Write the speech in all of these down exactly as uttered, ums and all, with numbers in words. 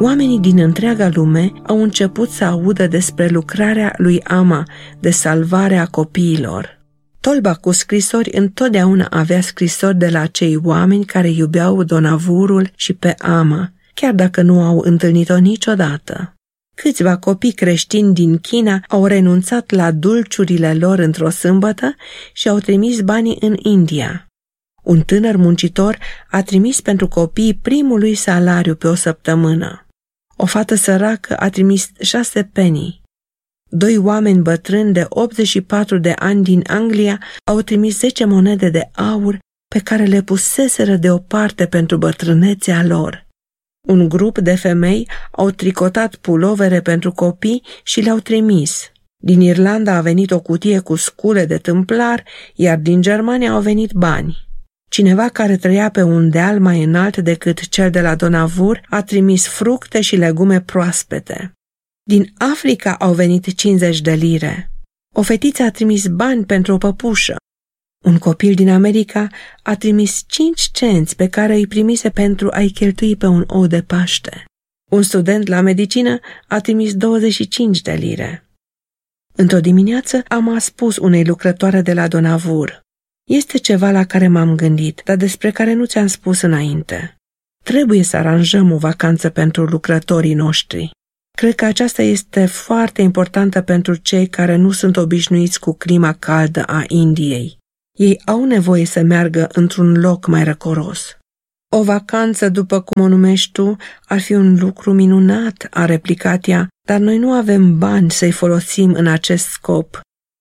Oamenii din întreaga lume au început să audă despre lucrarea lui Ama de salvare a copiilor. Tolba cu scrisori întotdeauna avea scrisori de la cei oameni care iubeau Donavurul și pe Ama, chiar dacă nu au întâlnit-o niciodată. Câțiva copii creștini din China au renunțat la dulciurile lor într-o sâmbătă și au trimis banii în India. Un tânăr muncitor a trimis pentru copii primul lui salariu pe o săptămână. O fată săracă a trimis șase penny. Doi oameni bătrâni de optzeci și patru de ani din Anglia au trimis zece monede de aur pe care le puseseră deoparte pentru bătrânețea lor. Un grup de femei au tricotat pulovere pentru copii și le-au trimis. Din Irlanda a venit o cutie cu scule de tâmplar, iar din Germania au venit bani. Cineva care trăia pe un deal mai înalt decât cel de la Donavur a trimis fructe și legume proaspete. Din Africa au venit cincizeci de lire. O fetiță a trimis bani pentru o păpușă. Un copil din America a trimis cinci cenți pe care îi primise pentru a-i cheltui pe un ou de Paște. Un student la medicină a trimis douăzeci și cinci de lire. Într-o dimineață am spus unei lucrătoare de la Donavur: este ceva la care m-am gândit, dar despre care nu ți-am spus înainte. Trebuie să aranjăm o vacanță pentru lucrătorii noștri. Cred că aceasta este foarte importantă pentru cei care nu sunt obișnuiți cu clima caldă a Indiei. Ei au nevoie să meargă într-un loc mai răcoros. O vacanță, după cum o numești tu, ar fi un lucru minunat, a replicat ea, dar noi nu avem bani să-i folosim în acest scop.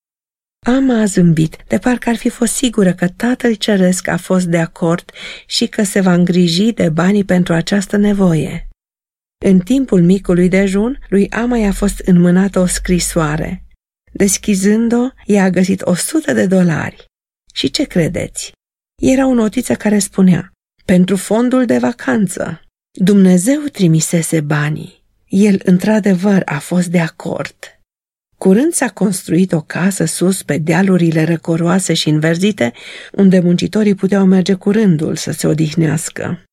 Ama a zâmbit, de parcă ar fi fost sigură că Tatăl Ceresc a fost de acord și că se va îngriji de banii pentru această nevoie. În timpul micului dejun, lui Ama i-a fost înmânată o scrisoare. Deschizând-o, ea a găsit o sută de dolari. Și ce credeți? Era o notiță care spunea: pentru fondul de vacanță. Dumnezeu trimisese banii. El într-adevăr a fost de acord. Curând s-a construit o casă sus pe dealurile răcoroase și înverzite, unde muncitorii puteau merge cu rândul să se odihnească.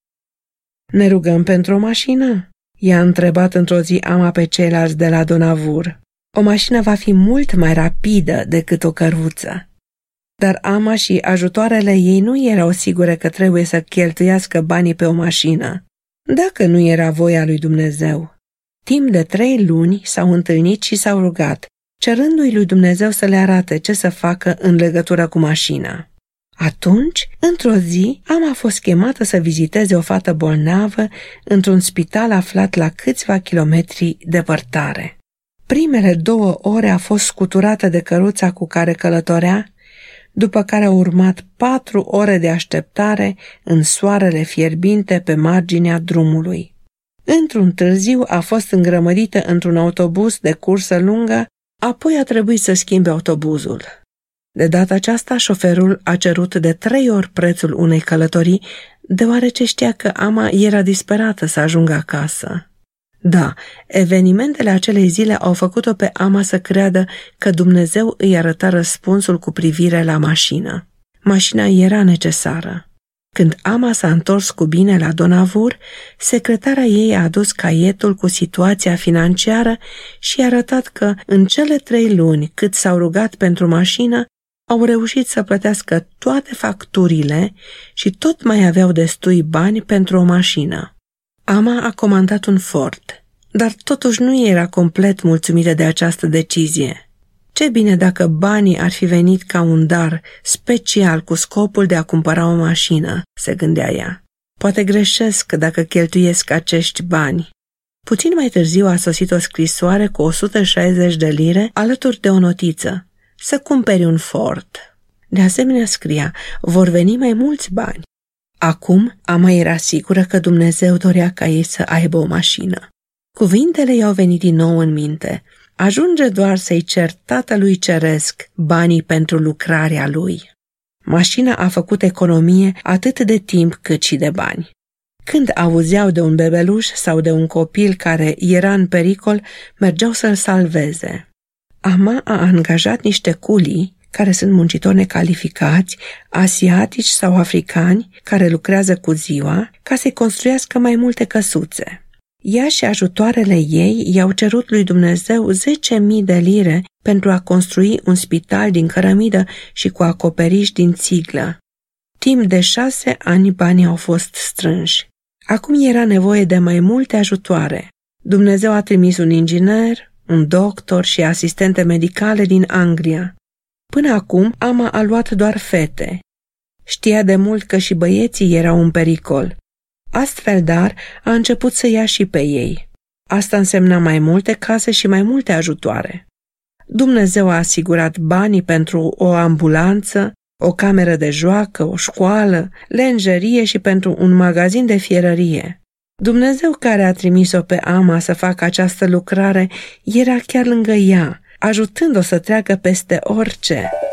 Ne rugăm pentru o mașină? I-a întrebat într-o zi Ama pe ceilalți de la Donavur. O mașină va fi mult mai rapidă decât o căruță. Dar Ama și ajutoarele ei nu erau sigure că trebuie să cheltuiască banii pe o mașină, dacă nu era voia lui Dumnezeu. Timp de trei luni s-au întâlnit și s-au rugat, cerându-i lui Dumnezeu să le arate ce să facă în legătură cu mașina. Atunci, într-o zi, Ama a fost chemată să viziteze o fată bolnavă într-un spital aflat la câțiva kilometri depărtare. Primele două ore a fost scuturată de căruța cu care călătorea, după care au urmat patru ore de așteptare în soarele fierbinte pe marginea drumului. Într-un târziu a fost îngrămădită într-un autobuz de cursă lungă, apoi a trebuit să schimbe autobuzul. De data aceasta, șoferul a cerut de trei ori prețul unei călătorii, deoarece știa că Ama era disperată să ajungă acasă. Da, evenimentele acelei zile au făcut-o pe Ama să creadă că Dumnezeu îi arăta răspunsul cu privire la mașină. Mașina era necesară. Când Ama s-a întors cu bine la Donavur, secretara ei a adus caietul cu situația financiară și a arătat că în cele trei luni cât s-au rugat pentru mașină, au reușit să plătească toate facturile și tot mai aveau destui bani pentru o mașină. Ama a comandat un Ford, dar totuși nu era complet mulțumită de această decizie. Ce bine dacă banii ar fi venit ca un dar special cu scopul de a cumpăra o mașină, se gândea ea. Poate greșesc dacă cheltuiesc acești bani. Puțin mai târziu a sosit o scrisoare cu o sută șaizeci de lire alături de o notiță: să cumperi un Ford. De asemenea scria: vor veni mai mulți bani. Acum Ama era sigură că Dumnezeu dorea ca ei să aibă o mașină. Cuvintele i-au venit din nou în minte. Ajunge doar să-i cer Tatălui Ceresc banii pentru lucrarea lui. Mașina a făcut economie atât de timp cât și de bani. Când auzeau de un bebeluș sau de un copil care era în pericol, mergeau să-l salveze. Ama a angajat niște culii, care sunt muncitori necalificați, asiatici sau africani, care lucrează cu ziua, ca să-i construiască mai multe căsuțe. Ea și ajutoarele ei i-au cerut lui Dumnezeu zece mii de lire pentru a construi un spital din cărămidă și cu acoperiș din țiglă. Timp de șase ani banii au fost strânși. Acum era nevoie de mai multe ajutoare. Dumnezeu a trimis un inginer, un doctor și asistente medicale din Anglia. Până acum, Ama a luat doar fete. Știa de mult că și băieții erau în pericol. Astfel, dar, a început să ia și pe ei. Asta însemna mai multe case și mai multe ajutoare. Dumnezeu a asigurat banii pentru o ambulanță, o cameră de joacă, o școală, lenjerie și pentru un magazin de fierărie. Dumnezeu care a trimis-o pe Ama să facă această lucrare era chiar lângă ea, ajutând-o să treacă peste orice.